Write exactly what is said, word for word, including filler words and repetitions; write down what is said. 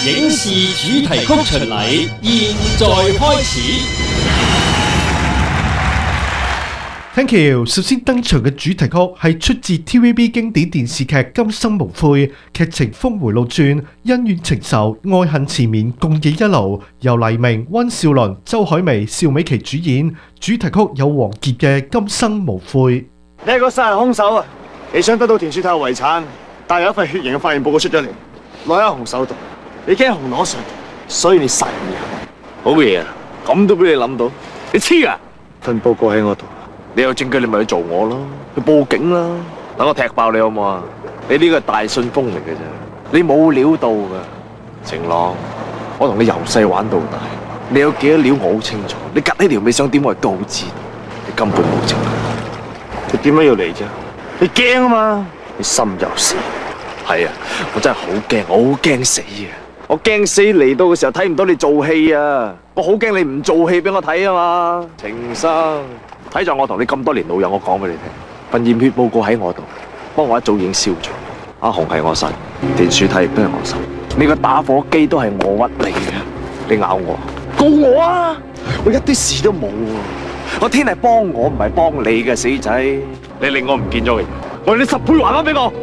影視主題曲巡禮現在開始。 Thank you。首先登場嘅主題曲係出自 T V B 經典電視劇《今生無悔》，劇情峰迴路轉，恩怨情仇、愛恨纏綿，共冶一爐。由黎明、溫兆倫、周海媚、邵美琪主演。主題曲有王傑嘅《今生無悔》。 你係個殺人兇手啊！你想得到田雪泰嘅遺產，但係有一份血型嘅化驗報告出咗嚟，攞喺紅手度。你驚紅攞上，所以你殺人嘅。 好嘢啊！咁都俾你諗到，你黐啊！ 份報告喺我度。 你有證據，你咪去做我咯，去報警啦，等我踢爆你好唔好啊？你呢個係大信封嚟嘅啫，你冇料到噶，晴朗，我同你由細玩到大，你有幾多料我好清楚，你隔呢條尾想點我亦都好知道，你根本冇證據， 你點解要嚟啫？你驚啊嘛？你心有事。 係啊，我真係好驚，我好驚死啊！ 我驚死嚟到嘅時候睇唔到你做戲啊！ 我好驚你唔做戲俾我睇啊嘛！情生。睇在我同你咁多年老友，我講俾你聽，份驗血報告喺我度，幫我一早已經燒咗。阿紅係我殺，田樹泰亦都係我殺。你個打火機都係我屈你嘅，你咬我，告我啊！我一啲事都冇啊！我天係幫我唔係幫你嘅死仔，你令我唔見咗嘅嘢，我要你十倍還翻俾我。